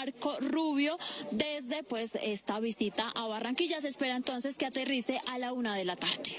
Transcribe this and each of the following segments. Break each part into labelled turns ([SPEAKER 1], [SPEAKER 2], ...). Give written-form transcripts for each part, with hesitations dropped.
[SPEAKER 1] Marco Rubio desde pues esta visita a Barranquilla. Se espera entonces que aterrice a la 1 de la tarde.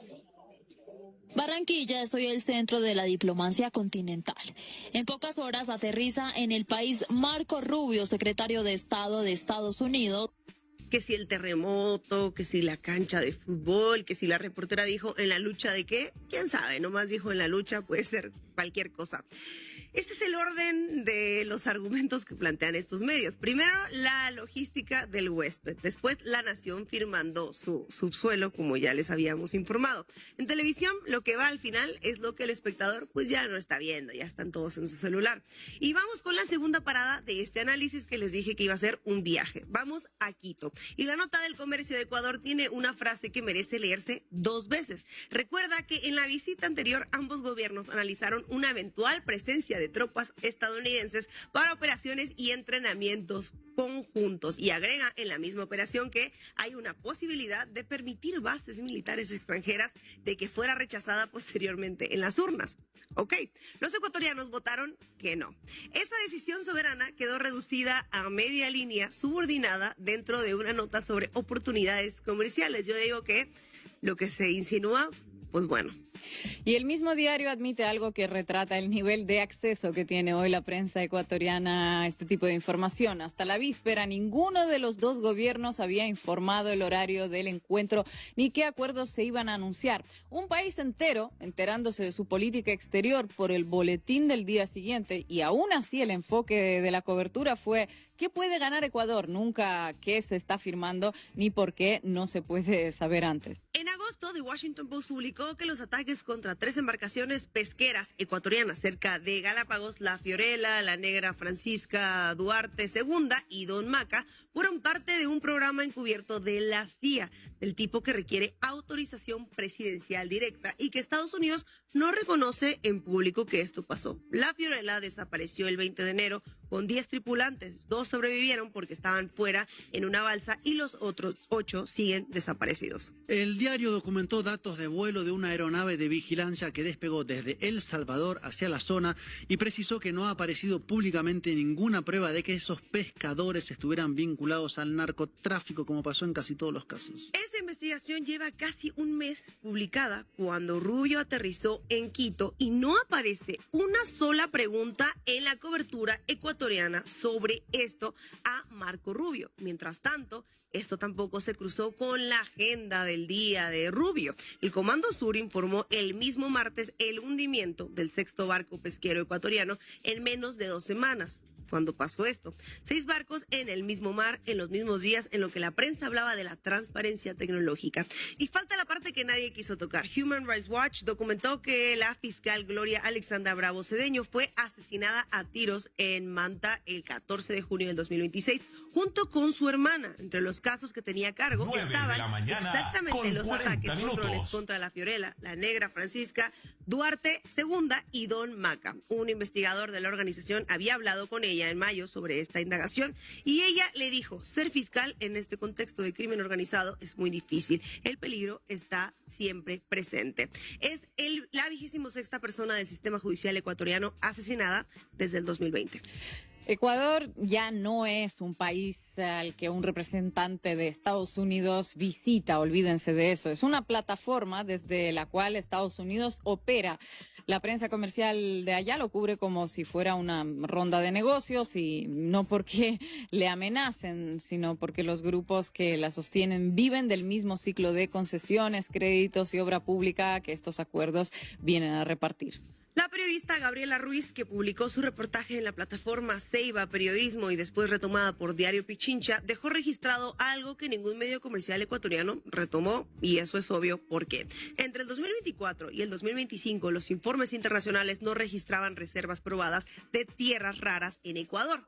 [SPEAKER 1] Barranquilla es hoy el centro de la diplomacia continental. En pocas horas aterriza en el país Marco Rubio, secretario de Estado de Estados Unidos.
[SPEAKER 2] Que si el terremoto, que si la cancha de fútbol, que si la reportera dijo en la lucha de qué, quién sabe, nomás dijo en la lucha, puede ser cualquier cosa. Este es el orden de los argumentos que plantean estos medios. Primero, la logística del huésped. Después, la nación firmando su subsuelo, como ya les habíamos informado. En televisión, lo que va al final es lo que el espectador pues ya no está viendo, ya están todos en su celular. Y vamos con la segunda parada de este análisis que les dije que iba a ser un viaje. Vamos a Quito. Y la nota del Comercio de Ecuador tiene una frase que merece leerse 2 veces. Recuerda que en la visita anterior ambos gobiernos analizaron una eventual presencia de tropas estadounidenses para operaciones y entrenamientos conjuntos, y agrega en la misma operación que hay una posibilidad de permitir bases militares extranjeras de que fuera rechazada posteriormente en las urnas. Ok, los ecuatorianos votaron que no. Esta decisión soberana quedó reducida a media línea subordinada dentro de una nota sobre oportunidades comerciales. Yo digo que lo que se insinúa, pues bueno.
[SPEAKER 3] Y el mismo diario admite algo que retrata el nivel de acceso que tiene hoy la prensa ecuatoriana a este tipo de información. Hasta la víspera, ninguno de los dos gobiernos había informado el horario del encuentro ni qué acuerdos se iban a anunciar. Un país entero enterándose de su política exterior por el boletín del día siguiente, y aún así el enfoque de la cobertura fue ¿qué puede ganar Ecuador? Nunca qué se está firmando ni por qué no se puede saber antes.
[SPEAKER 2] En agosto, The Washington Post publicó que los ataques contra 3 embarcaciones pesqueras ecuatorianas cerca de Galápagos, la Fiorella, la Negra Francisca Duarte II y Don Maca, fueron parte de un programa encubierto de la CIA, del tipo que requiere autorización presidencial directa y que Estados Unidos no reconoce en público que esto pasó. La Fiorella desapareció el 20 de enero con 10 tripulantes. 2 sobrevivieron porque estaban fuera en una balsa y los otros 8 siguen desaparecidos.
[SPEAKER 4] El diario documentó datos de vuelo de una aeronave de vigilancia que despegó desde El Salvador hacia la zona y precisó que no ha aparecido públicamente ninguna prueba de que esos pescadores estuvieran vinculados al narcotráfico, como pasó en casi todos los casos.
[SPEAKER 2] Esta investigación lleva casi un mes publicada cuando Rubio aterrizó en Quito y no aparece una sola pregunta en la cobertura ecuatoriana sobre esto a Marco Rubio. Mientras tanto, esto tampoco se cruzó con la agenda del día de Rubio. El Comando Sur informó el mismo martes el hundimiento del 6º barco pesquero ecuatoriano en menos de 2 semanas. Cuando pasó esto, 6 barcos en el mismo mar en los mismos días, en lo que la prensa hablaba de la transparencia tecnológica. Y falta la parte que nadie quiso tocar. Human Rights Watch documentó que la fiscal Gloria Alexandra Bravo Cedeño fue asesinada a tiros en Manta el 14 de junio del 2026, junto con su hermana. Entre los casos que tenía a cargo estaban exactamente los ataques con drones contra la Fiorella, la Negra Francisca Duarte II y Don Maca. Un investigador de la organización había hablado con ella en mayo sobre esta indagación y ella le dijo: ser fiscal en este contexto de crimen organizado es muy difícil, el peligro está siempre presente. Es la 26ª persona del sistema judicial ecuatoriano asesinada desde el 2020.
[SPEAKER 3] Ecuador ya no es un país al que un representante de Estados Unidos visita, olvídense de eso. Es una plataforma desde la cual Estados Unidos opera. La prensa comercial de allá lo cubre como si fuera una ronda de negocios, y no porque le amenacen, sino porque los grupos que la sostienen viven del mismo ciclo de concesiones, créditos y obra pública que estos acuerdos vienen a repartir.
[SPEAKER 2] La periodista Gabriela Ruiz, que publicó su reportaje en la plataforma Ceiba Periodismo y después retomada por Diario Pichincha, dejó registrado algo que ningún medio comercial ecuatoriano retomó, y eso es obvio porque entre el 2024 y el 2025 los informes internacionales no registraban reservas probadas de tierras raras en Ecuador.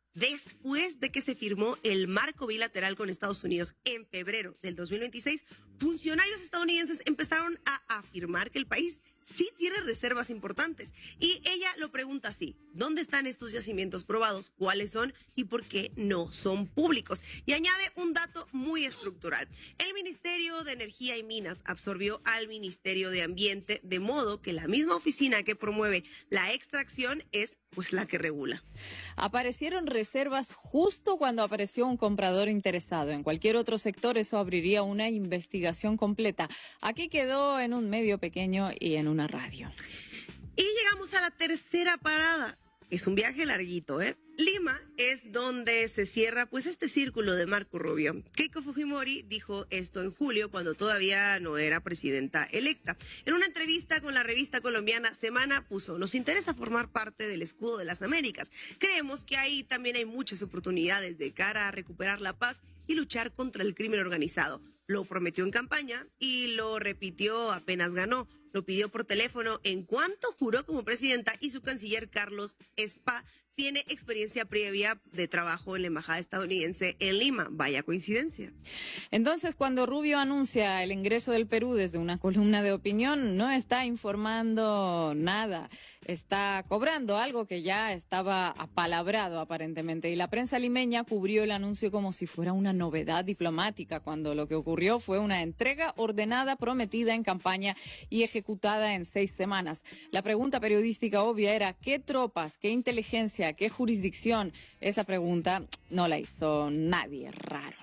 [SPEAKER 2] Después de que se firmó el marco bilateral con Estados Unidos en febrero del 2026, funcionarios estadounidenses empezaron a afirmar que el país sí tiene reservas importantes. Y ella lo pregunta así: ¿dónde están estos yacimientos probados? ¿Cuáles son? ¿Y por qué no son públicos? Y añade un dato muy estructural. El Ministerio de Energía y Minas absorbió al Ministerio de Ambiente, de modo que la misma oficina que promueve la extracción es pues la que regula.
[SPEAKER 3] Aparecieron reservas justo cuando apareció un comprador interesado. En cualquier otro sector eso abriría una investigación completa. Aquí quedó en un medio pequeño y en una radio.
[SPEAKER 2] Y llegamos a la tercera parada. Es un viaje larguito, ¿eh? Lima es donde se cierra pues este círculo de Marco Rubio. Keiko Fujimori dijo esto en julio cuando todavía no era presidenta electa. En una entrevista con la revista colombiana Semana puso: nos interesa formar parte del escudo de las Américas. Creemos que ahí también hay muchas oportunidades de cara a recuperar la paz y luchar contra el crimen organizado. Lo prometió en campaña y lo repitió apenas ganó. Lo pidió por teléfono en cuanto juró como presidenta y su canciller Carlos Spa tiene experiencia previa de trabajo en la embajada estadounidense en Lima. Vaya coincidencia.
[SPEAKER 3] Entonces, cuando Rubio anuncia el ingreso del Perú desde una columna de opinión, no está informando nada. Está cobrando algo que ya estaba apalabrado aparentemente. Y la prensa limeña cubrió el anuncio como si fuera una novedad diplomática, cuando lo que ocurrió fue una entrega ordenada, prometida en campaña y ejecutada en 6 semanas. La pregunta periodística obvia era: ¿qué tropas, qué inteligencia, qué jurisdicción? Esa pregunta no la hizo nadie. Raro.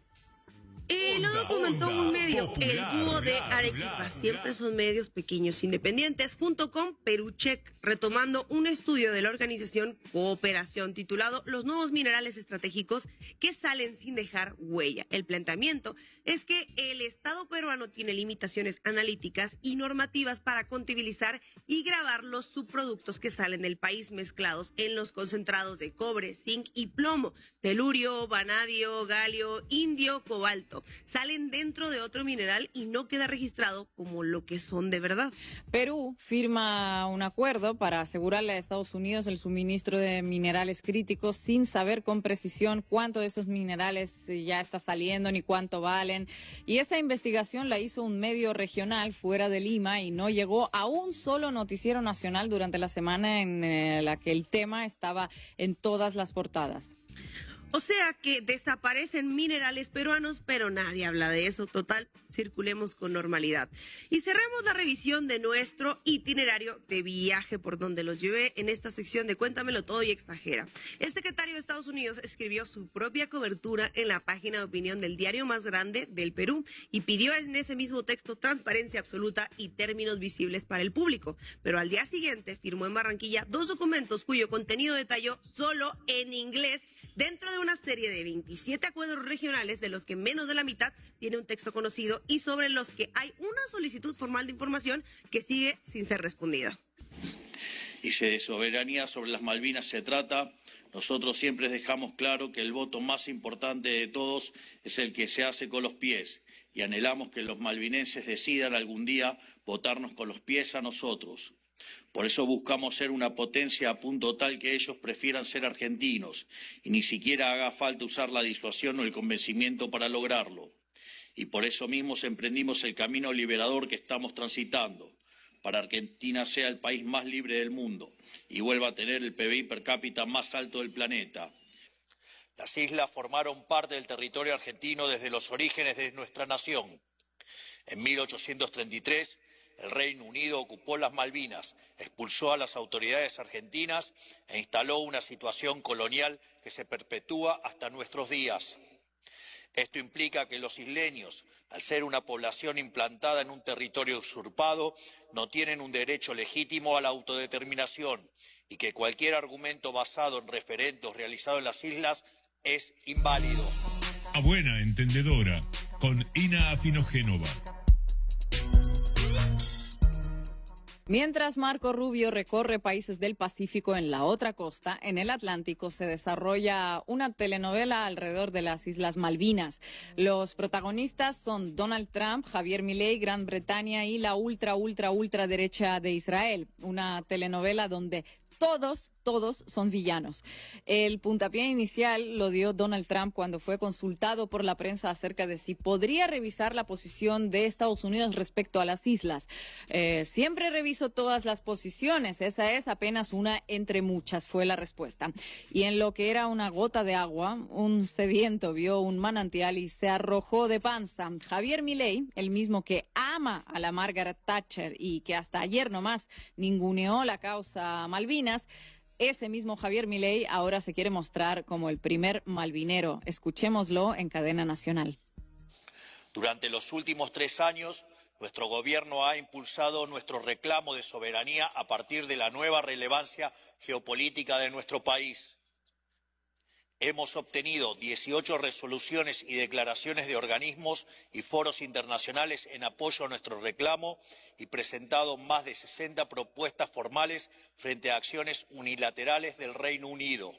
[SPEAKER 2] Lo documentó un medio, el Búho de Arequipa. Siempre son medios pequeños independientes, junto con Perucheck, retomando un estudio de la organización Cooperación titulado Los nuevos minerales estratégicos que salen sin dejar huella. El planteamiento es que el Estado peruano tiene limitaciones analíticas y normativas para contabilizar y grabar los subproductos que salen del país mezclados en los concentrados de cobre, zinc y plomo, telurio, vanadio, galio, indio, cobalto. Salen dentro de otro mineral y no queda registrado como lo que son de verdad.
[SPEAKER 3] Perú firma un acuerdo para asegurarle a Estados Unidos el suministro de minerales críticos sin saber con precisión cuánto de esos minerales ya está saliendo ni cuánto valen. Y esta investigación la hizo un medio regional fuera de Lima y no llegó a un solo noticiero nacional durante la semana en la que el tema estaba en todas las portadas.
[SPEAKER 2] O sea que desaparecen minerales peruanos, pero nadie habla de eso. Total, circulemos con normalidad. Y cerramos la revisión de nuestro itinerario de viaje por donde los llevé en esta sección de Cuéntamelo Todo y Exagera. El secretario de Estados Unidos escribió su propia cobertura en la página de opinión del diario más grande del Perú y pidió en ese mismo texto transparencia absoluta y términos visibles para el público. Pero al día siguiente firmó en Barranquilla 2 documentos cuyo contenido detalló solo en inglés, dentro de una serie de 27 acuerdos regionales, de los que menos de la mitad tiene un texto conocido y sobre los que hay una solicitud formal de información que sigue sin ser respondida.
[SPEAKER 5] Y si de soberanía sobre las Malvinas se trata, nosotros siempre dejamos claro que el voto más importante de todos es el que se hace con los pies, y anhelamos que los malvinenses decidan algún día votarnos con los pies a nosotros. Por eso buscamos ser una potencia a punto tal que ellos prefieran ser argentinos y ni siquiera haga falta usar la disuasión o el convencimiento para lograrlo. Y por eso mismo emprendimos el camino liberador que estamos transitando, para que Argentina sea el país más libre del mundo y vuelva a tener el PBI per cápita más alto del planeta. Las islas formaron parte del territorio argentino desde los orígenes de nuestra nación. En 1833, el Reino Unido ocupó las Malvinas, expulsó a las autoridades argentinas e instaló una situación colonial que se perpetúa hasta nuestros días. Esto implica que los isleños, al ser una población implantada en un territorio usurpado, no tienen un derecho legítimo a la autodeterminación y que cualquier argumento basado en referendos realizados en las islas es inválido.
[SPEAKER 6] A buena entendedora, con Ina Afinogénova.
[SPEAKER 3] Mientras Marco Rubio recorre países del Pacífico, en la otra costa, en el Atlántico, se desarrolla una telenovela alrededor de las Islas Malvinas. Los protagonistas son Donald Trump, Javier Milei, Gran Bretaña y la ultra derecha de Israel. Una telenovela donde todos son villanos. El puntapié inicial lo dio Donald Trump cuando fue consultado por la prensa acerca de si podría revisar la posición de Estados Unidos respecto a las islas. Siempre reviso todas las posiciones, esa es apenas una entre muchas, fue la respuesta. Y en lo que era una gota de agua, un sediento vio un manantial y se arrojó de panza. Javier Milei, el mismo que ama a la Margaret Thatcher y que hasta ayer nomás ninguneó la causa Malvinas, ese mismo Javier Milei ahora se quiere mostrar como el primer malvinero. Escuchémoslo en cadena nacional.
[SPEAKER 5] Durante los últimos 3 años, nuestro gobierno ha impulsado nuestro reclamo de soberanía a partir de la nueva relevancia geopolítica de nuestro país. Hemos obtenido 18 resoluciones y declaraciones de organismos y foros internacionales en apoyo a nuestro reclamo y presentado más de 60 propuestas formales frente a acciones unilaterales del Reino Unido.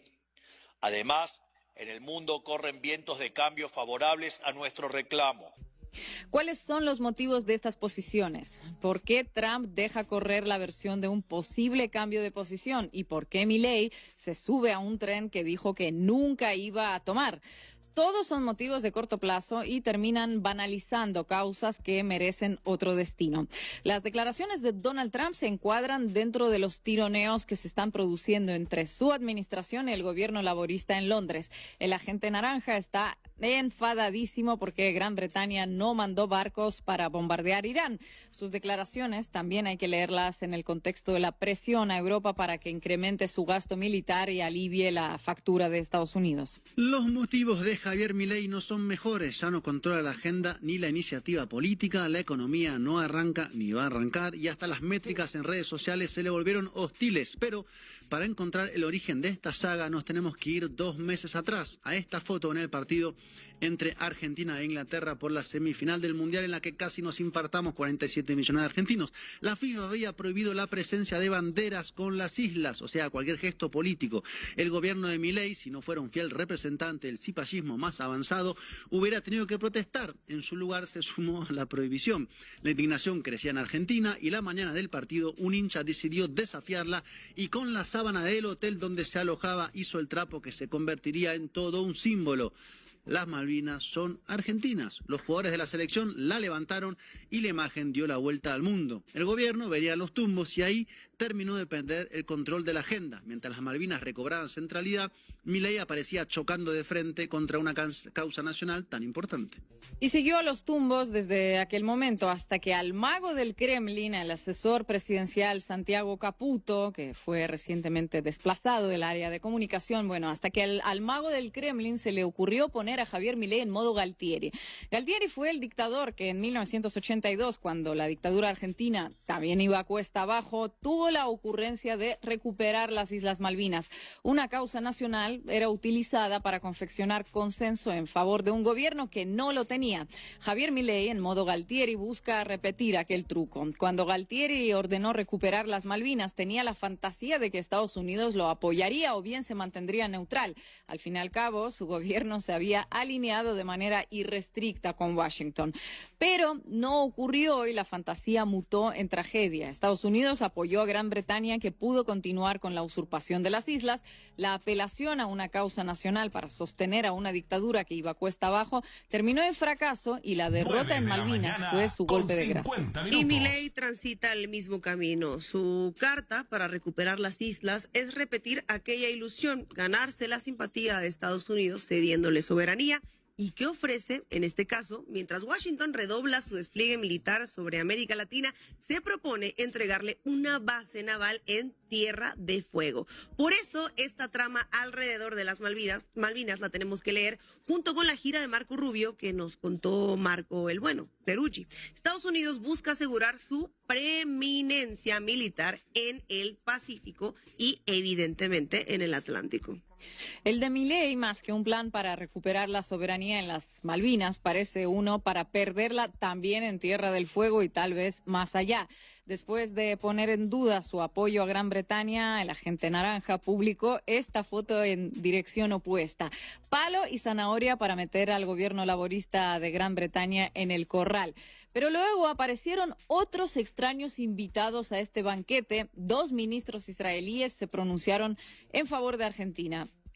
[SPEAKER 5] Además, en el mundo corren vientos de cambio favorables a nuestro reclamo.
[SPEAKER 3] ¿Cuáles son los motivos de estas posiciones? ¿Por qué Trump deja correr la versión de un posible cambio de posición? ¿Y por qué Milei se sube a un tren que dijo que nunca iba a tomar? Todos son motivos de corto plazo y terminan banalizando causas que merecen otro destino. Las declaraciones de Donald Trump se encuadran dentro de los tironeos que se están produciendo entre su administración y el gobierno laborista en Londres. El agente naranja está enfadadísimo porque Gran Bretaña no mandó barcos para bombardear Irán. Sus declaraciones también hay que leerlas en el contexto de la presión a Europa para que incremente su gasto militar y alivie la factura de Estados Unidos.
[SPEAKER 4] Los motivos de Javier Milei no son mejores, ya no controla la agenda ni la iniciativa política, la economía no arranca ni va a arrancar y hasta las métricas en redes sociales se le volvieron hostiles. Pero para encontrar el origen de esta saga nos tenemos que ir 2 meses atrás, a esta foto en el partido entre Argentina e Inglaterra por la semifinal del Mundial en la que casi nos infartamos 47 millones de argentinos. La FIFA había prohibido la presencia de banderas con las islas, o sea, cualquier gesto político. El gobierno de Milei, si no fuera un fiel representante del cipallismo más avanzado, hubiera tenido que protestar. En su lugar se sumó a la prohibición. La indignación crecía en Argentina y la mañana del partido un hincha decidió desafiarla y con la sábana del hotel donde se alojaba hizo el trapo que se convertiría en todo un símbolo. Las Malvinas son argentinas. Los jugadores de la selección la levantaron y la imagen dio la vuelta al mundo. El gobierno vería los tumbos y ahí terminó de perder el control de la agenda. Mientras las Malvinas recobraban centralidad, Milei aparecía chocando de frente contra una causa nacional tan importante.
[SPEAKER 3] Y siguió a los tumbos desde aquel momento hasta que al mago del Kremlin, el asesor presidencial Santiago Caputo, que fue recientemente desplazado del área de comunicación, hasta que al mago del Kremlin se le ocurrió poner a Javier Milei en modo Galtieri. Galtieri fue el dictador que en 1982, cuando la dictadura argentina también iba a cuesta abajo, tuvo la ocurrencia de recuperar las Islas Malvinas. Una causa nacional era utilizada para confeccionar consenso en favor de un gobierno que no lo tenía. Javier Milei, en modo Galtieri, busca repetir aquel truco. Cuando Galtieri ordenó recuperar las Malvinas, tenía la fantasía de que Estados Unidos lo apoyaría o bien se mantendría neutral. Al fin y al cabo, su gobierno se había alineado de manera irrestricta con Washington. Pero no ocurrió y la fantasía mutó en tragedia. Estados Unidos apoyó a Gran Bretaña, que pudo continuar con la usurpación de las islas. La apelación a una causa nacional para sostener a una dictadura que iba cuesta abajo terminó en fracaso y la derrota en Malvinas fue su golpe de gracia.
[SPEAKER 2] Y Milei transita el mismo camino. Su carta para recuperar las islas es repetir aquella ilusión, ganarse la simpatía de Estados Unidos cediéndole soberanía. ¿Y qué ofrece? En este caso, mientras Washington redobla su despliegue militar sobre América Latina, se propone entregarle una base naval en Tierra de Fuego. Por eso, esta trama alrededor de las Malvinas la tenemos que leer junto con la gira de Marco Rubio que nos contó Marco el Bueno, Teruggi. Estados Unidos busca asegurar su preeminencia militar en el Pacífico y, evidentemente, en el Atlántico.
[SPEAKER 3] El de Milei, más que un plan para recuperar la soberanía en las Malvinas, parece uno para perderla también en Tierra del Fuego y tal vez más allá. Después de poner en duda su apoyo a Gran Bretaña, el agente naranja publicó esta foto en dirección opuesta. Palo y zanahoria para meter al gobierno laborista de Gran Bretaña en el corral. Pero luego aparecieron otros extraños invitados a este banquete. 2 ministros israelíes se pronunciaron en favor de Argentina.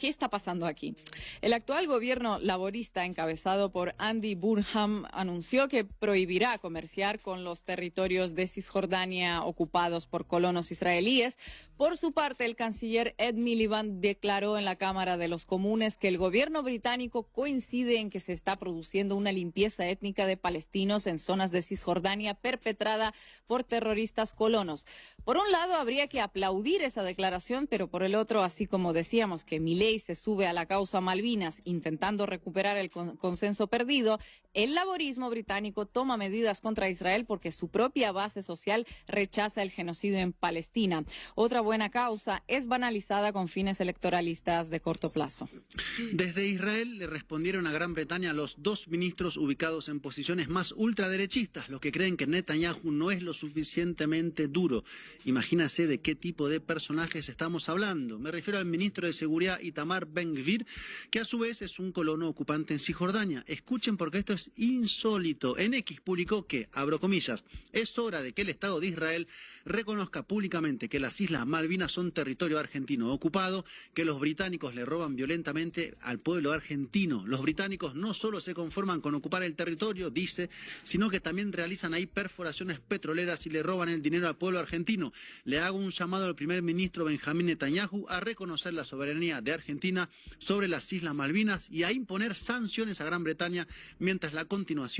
[SPEAKER 3] ¿qué está pasando aquí? El actual gobierno laborista encabezado por Andy Burnham anunció que prohibirá comerciar con los territorios de Cisjordania ocupados por colonos israelíes. Por su parte, el canciller Ed Miliband declaró en la Cámara de los Comunes que el gobierno británico coincide en que se está produciendo una limpieza étnica de palestinos en zonas de Cisjordania perpetrada por terroristas colonos. Por un lado, habría que aplaudir esa declaración, pero por el otro, así como decíamos que Milei se sube a la causa Malvinas intentando recuperar el consenso perdido, el laborismo británico toma medidas contra Israel porque su propia base social rechaza el genocidio en Palestina. Otra buena causa es banalizada con fines electoralistas de corto plazo.
[SPEAKER 4] Desde Israel le respondieron a Gran Bretaña los dos ministros ubicados en posiciones más ultraderechistas, los que creen que Netanyahu no es lo suficientemente duro. Imagínase de qué tipo de personajes estamos hablando. Me refiero al ministro de Seguridad Itamar Ben-Gvir, que a su vez es un colono ocupante en Cisjordania. Escuchen porque esto es insólito. En X publicó que, abro comillas, es hora de que el Estado de Israel reconozca públicamente que las Islas Malvinas son territorio argentino ocupado, que los británicos le roban violentamente al pueblo argentino. Los británicos no solo se conforman con ocupar el territorio, dice, sino que también realizan ahí perforaciones petroleras y le roban el dinero al pueblo argentino. Le hago un llamado al primer ministro Benjamín Netanyahu a reconocer la soberanía de Argentina sobre las Islas Malvinas y a imponer sanciones a Gran Bretaña mientras la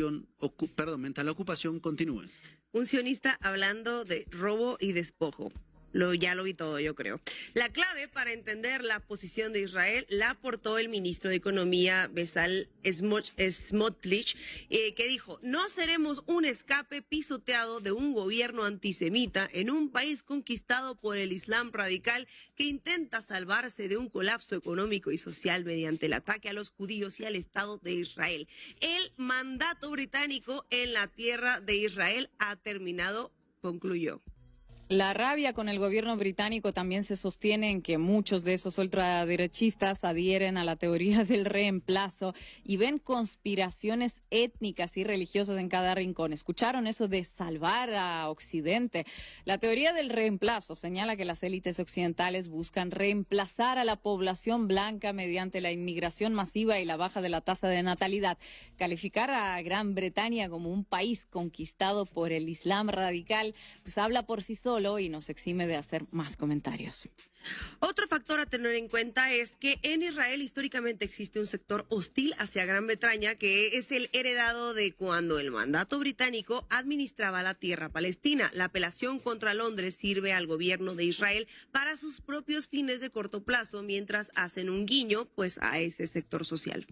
[SPEAKER 4] ocupación continúe.
[SPEAKER 2] Un sionista hablando de robo y despojo. Ya lo vi todo, yo creo. La clave para entender la posición de Israel la aportó el ministro de Economía, Bezalel Smotrich, que dijo, no seremos un escape pisoteado de un gobierno antisemita en un país conquistado por el Islam radical que intenta salvarse de un colapso económico y social mediante el ataque a los judíos y al Estado de Israel. El mandato británico en la tierra de Israel ha terminado, concluyó.
[SPEAKER 3] La rabia con el gobierno británico también se sostiene en que muchos de esos ultraderechistas adhieren a la teoría del reemplazo y ven conspiraciones étnicas y religiosas en cada rincón. ¿Escucharon eso de salvar a Occidente? La teoría del reemplazo señala que las élites occidentales buscan reemplazar a la población blanca mediante la inmigración masiva y la baja de la tasa de natalidad. Calificar a Gran Bretaña como un país conquistado por el Islam radical, pues habla por sí solo y nos exime de hacer más comentarios.
[SPEAKER 2] Otro factor a tener en cuenta es que en Israel históricamente existe un sector hostil hacia Gran Bretaña que es el heredado de cuando el mandato británico administraba la tierra palestina. La apelación contra Londres sirve al gobierno de Israel para sus propios fines de corto plazo mientras hacen un guiño pues a ese sector social.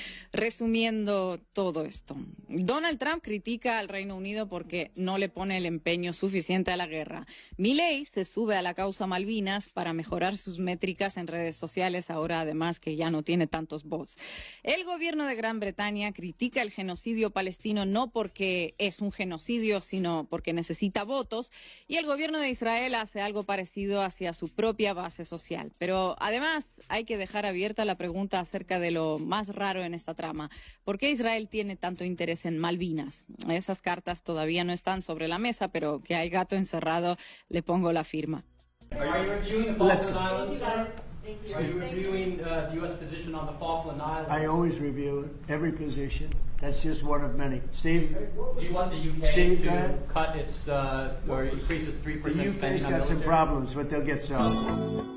[SPEAKER 3] Resumiendo todo esto, Donald Trump critica al Reino Unido porque no le pone el empeño suficiente a la guerra. Milei se sube a la causa Malvinas para mejorar sus métricas en redes sociales, ahora además que ya no tiene tantos bots. El gobierno de Gran Bretaña critica el genocidio palestino no porque es un genocidio, sino porque necesita votos, y el gobierno de Israel hace algo parecido hacia su propia base social. Pero además hay que dejar abierta la pregunta acerca de lo más raro en esta trama. ¿Por qué Israel tiene tanto interés en Malvinas? Esas cartas todavía no están sobre la mesa, pero que hay gato encerrado, le pongo la firma.
[SPEAKER 7] Are you reviewing the Falkland Islands, sir? Are you reviewing the U.S. position on the Falkland Islands?
[SPEAKER 8] I always review every position. That's just one of many. Steve?
[SPEAKER 7] Do you want the UK to cut its, or increase its 3% spending on military?
[SPEAKER 8] The UK's got some problems, but they'll get solved.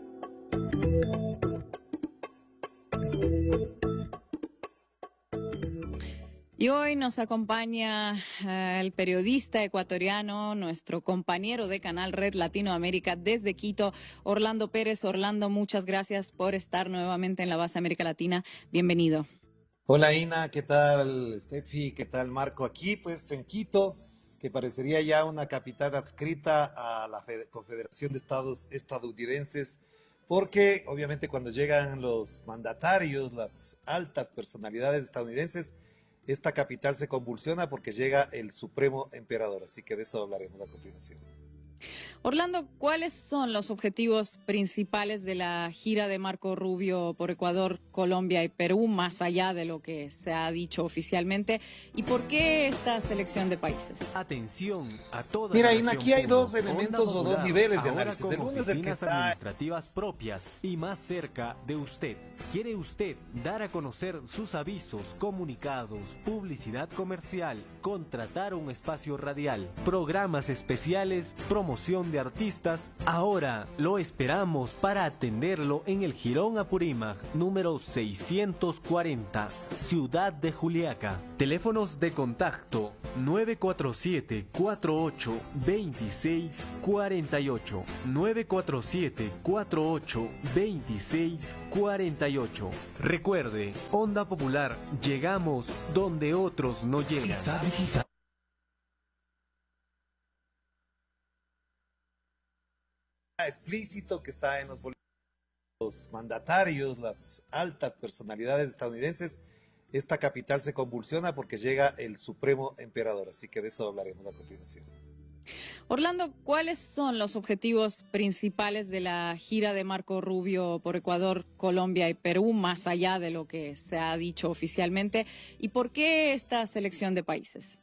[SPEAKER 3] Y hoy nos acompaña el periodista ecuatoriano, nuestro compañero de Canal Red Latinoamérica desde Quito, Orlando Pérez. Orlando, muchas gracias por estar nuevamente en la base América Latina. Bienvenido.
[SPEAKER 9] Hola Ina, ¿qué tal Steffi? ¿Qué tal Marco? Aquí pues en Quito, que parecería ya una capital adscrita a la Confederación de Estados Estadounidenses, porque obviamente cuando llegan los mandatarios, las altas personalidades estadounidenses, esta capital se convulsiona porque llega el Supremo Emperador, así que de eso hablaremos a continuación.
[SPEAKER 3] Orlando, ¿cuáles son los objetivos principales de la gira de Marco Rubio por Ecuador, Colombia y Perú, más allá de lo que se ha dicho oficialmente? ¿Y por qué esta selección de países?
[SPEAKER 10] Atención a toda
[SPEAKER 9] Mira,
[SPEAKER 10] la
[SPEAKER 9] Ina,
[SPEAKER 10] región
[SPEAKER 9] aquí hay
[SPEAKER 10] uno.
[SPEAKER 9] dos elementos o dos niveles de
[SPEAKER 10] Ahora
[SPEAKER 9] análisis.
[SPEAKER 10] con
[SPEAKER 9] El uno es el que
[SPEAKER 10] oficinas
[SPEAKER 9] está...
[SPEAKER 10] administrativas propias y más cerca de usted. ¿Quiere usted dar a conocer sus avisos, comunicados, publicidad comercial, contratar un espacio radial, programas especiales, promoción de artistas? Ahora lo esperamos para atenderlo en el Jirón Apurímac, número 640, Ciudad de Juliaca. Teléfonos de contacto 947-48-2648, 947-48-2648. Recuerde, Onda Popular, llegamos donde otros no llegan.
[SPEAKER 9] Explícito que está en los mandatarios, las altas personalidades estadounidenses. Esta capital se convulsiona porque llega el Supremo Emperador, así que de eso hablaremos a continuación.
[SPEAKER 3] Orlando, ¿cuáles son los objetivos principales de la gira de Marco Rubio por Ecuador, Colombia y Perú, más allá de lo que se ha dicho oficialmente? ¿Y por qué esta selección de países?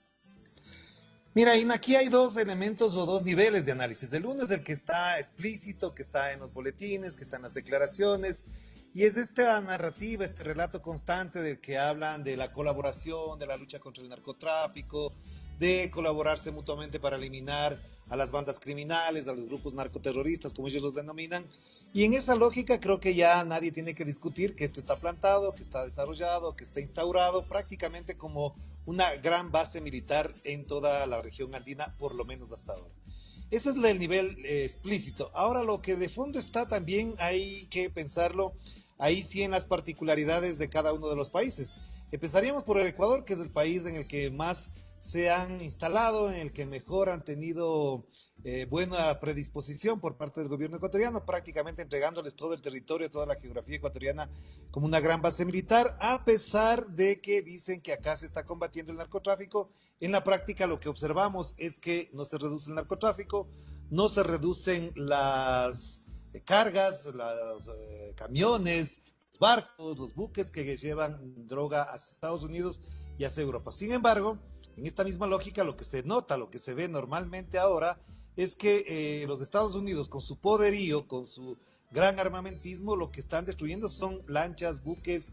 [SPEAKER 9] Mira, Ina, aquí hay dos elementos o dos niveles de análisis. El uno es el que está explícito, que está en los boletines, que está en las declaraciones, y es esta narrativa, este relato constante del que hablan de la colaboración, de la lucha contra el narcotráfico, de colaborarse mutuamente para eliminar a las bandas criminales, a los grupos narcoterroristas, como ellos los denominan. Y en esa lógica creo que ya nadie tiene que discutir que esto está plantado, que está desarrollado, que está instaurado prácticamente como una gran base militar en toda la región andina, por lo menos hasta ahora. Ese es el nivel explícito. Ahora, lo que de fondo está también hay que pensarlo, ahí sí en las particularidades de cada uno de los países. Empezaríamos por el Ecuador, que es el país en el que más se han instalado, en el que mejor han tenido buena predisposición por parte del gobierno ecuatoriano, prácticamente entregándoles todo el territorio, toda la geografía ecuatoriana como una gran base militar, a pesar de que dicen que acá se está combatiendo el narcotráfico. En la práctica lo que observamos es que no se reduce el narcotráfico, no se reducen las cargas, los camiones, los barcos, los buques que llevan droga hacia Estados Unidos y hacia Europa. Sin embargo, en esta misma lógica, lo que se nota, lo que se ve normalmente ahora, es que los Estados Unidos, con su poderío, con su gran armamentismo, lo que están destruyendo son lanchas, buques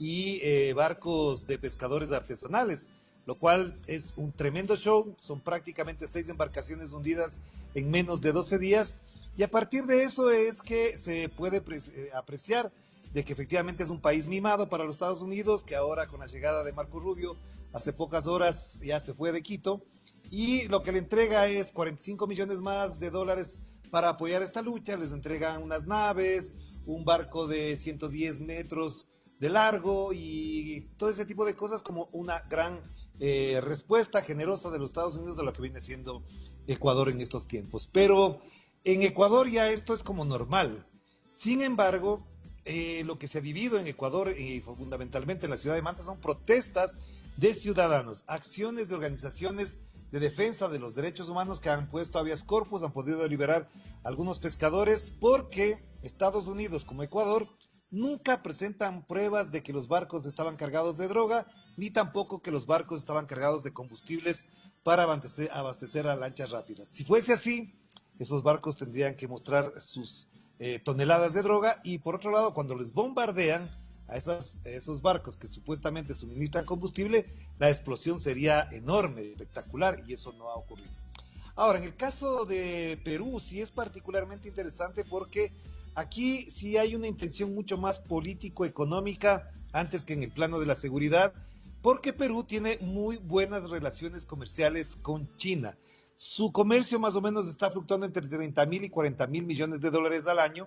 [SPEAKER 9] y barcos de pescadores artesanales, lo cual es un tremendo show. Son prácticamente 6 embarcaciones hundidas en menos de 12 días, y a partir de eso es que se puede apreciar de que efectivamente es un país mimado para los Estados Unidos, que ahora con la llegada de Marco Rubio, hace pocas horas ya se fue de Quito, y lo que le entrega es 45 millones más de dólares para apoyar esta lucha. Les entregan unas naves, un barco de 110 metros de largo y todo ese tipo de cosas como una gran respuesta generosa de los Estados Unidos a lo que viene siendo Ecuador en estos tiempos. Pero en Ecuador ya esto es como normal. Sin embargo, lo que se ha vivido en Ecuador y fundamentalmente en la ciudad de Manta son protestas de ciudadanos, acciones de organizaciones de defensa de los derechos humanos que han puesto habeas corpus, han podido liberar a algunos pescadores, porque Estados Unidos como Ecuador nunca presentan pruebas de que los barcos estaban cargados de droga, ni tampoco que los barcos estaban cargados de combustibles para abastecer a lanchas rápidas. Si fuese así, esos barcos tendrían que mostrar sus toneladas de droga, y por otro lado, cuando les bombardean a esos barcos que supuestamente suministran combustible, la explosión sería enorme, espectacular, y eso no ha ocurrido. Ahora, en el caso de Perú sí es particularmente interesante porque aquí sí hay una intención mucho más político-económica antes que en el plano de la seguridad, porque Perú tiene muy buenas relaciones comerciales con China. Su comercio más o menos está fluctuando entre 30.000 y 40.000 millones de dólares al año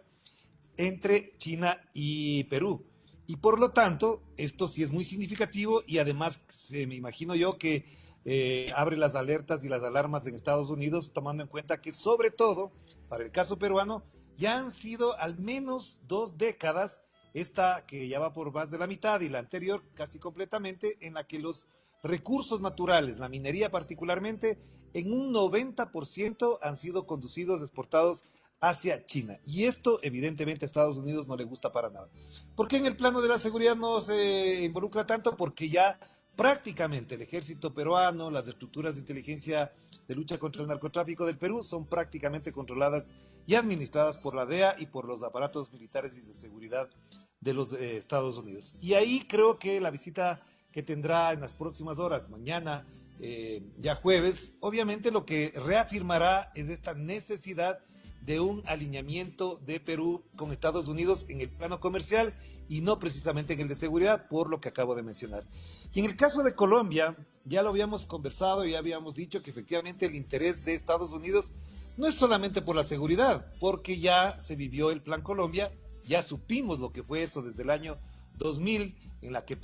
[SPEAKER 9] entre China y Perú. Y por lo tanto, esto sí es muy significativo, y además me imagino yo que abre las alertas y las alarmas en Estados Unidos, tomando en cuenta que sobre todo, para el caso peruano, ya han sido al menos 2 décadas, esta que ya va por más de la mitad y la anterior casi completamente, en la que los recursos naturales, la minería particularmente, en un 90% han sido conducidos, exportados hacia China. Y esto evidentemente a Estados Unidos no le gusta para nada. ¿Por qué en el plano de la seguridad no se involucra tanto? Porque ya prácticamente el ejército peruano, las estructuras de inteligencia de lucha contra el narcotráfico del Perú son prácticamente controladas y administradas por la DEA y por los aparatos militares y de seguridad de los Estados Unidos. Y ahí creo que la visita que tendrá en las próximas horas, mañana, ya jueves, obviamente lo que reafirmará es esta necesidad de un alineamiento de Perú con Estados Unidos en el plano comercial y no precisamente en el de seguridad, por lo que acabo de mencionar. Y en el caso de Colombia, ya lo habíamos conversado y ya habíamos dicho que efectivamente el interés de Estados Unidos no es solamente por la seguridad, porque ya se vivió el Plan Colombia, ya supimos lo que fue eso desde el año 2000, en la que